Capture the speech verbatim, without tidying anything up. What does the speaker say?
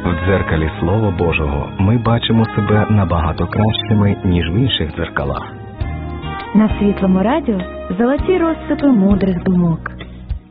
В дзеркалі Слова Божого ми бачимо себе набагато кращими, ніж в інших дзеркалах. На Світлому радіо золоті розсипи мудрих думок.